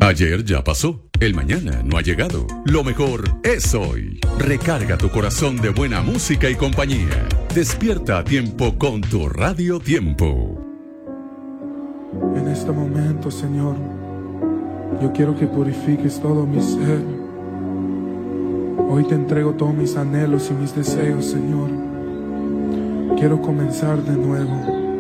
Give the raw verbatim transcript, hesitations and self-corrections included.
Ayer ya pasó, el mañana no ha llegado. Lo mejor es hoy. Recarga tu corazón de buena música y compañía. Despierta a tiempo con tu Radio Tiempo. En este momento, Señor, yo quiero que purifiques todo mi ser. Hoy te entrego todos mis anhelos y mis deseos, Señor. Quiero comenzar de nuevo.